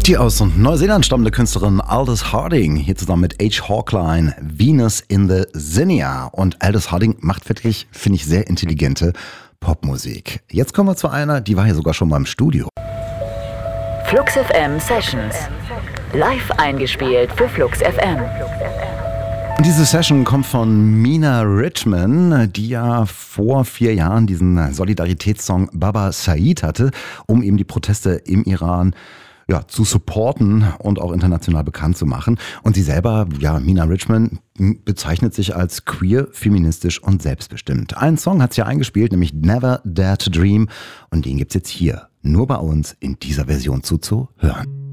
Die aus Neuseeland stammende Künstlerin Aldous Harding, hier zusammen mit H. Hawkline, Venus in the Zinnia. Und Aldous Harding macht wirklich, finde ich, sehr intelligente Popmusik. Jetzt kommen wir zu einer, die war hier sogar schon mal im Studio. Flux FM Sessions. Live eingespielt für Flux FM. Diese Session kommt von Mina Richman, die ja vor 4 Jahren diesen Solidaritätssong Baba Said hatte, um eben die Proteste im Iran zu supporten und auch international bekannt zu machen. Und sie selber, Mina Richman, bezeichnet sich als queer, feministisch und selbstbestimmt. Einen Song hat sie ja eingespielt, nämlich Never Dare to Dream. Und den gibt's jetzt hier, nur bei uns in dieser Version zuzuhören.